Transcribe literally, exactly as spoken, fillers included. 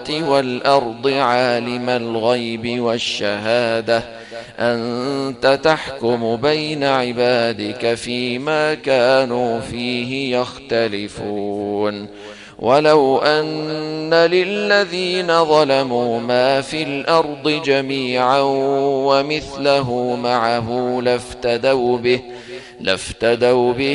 السماوات والأرض عالم الغيب والشهادة أنت تحكم بين عبادك فيما كانوا فيه يختلفون ولو أن للذين ظلموا ما في الأرض جميعا ومثله معه لافتدوا به لافتدوا به